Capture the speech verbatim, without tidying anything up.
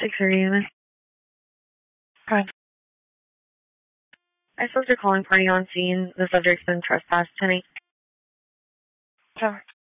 six thirty unit. Good. I spoke to calling party on scene. The subject's been trespassed tonight. Sure.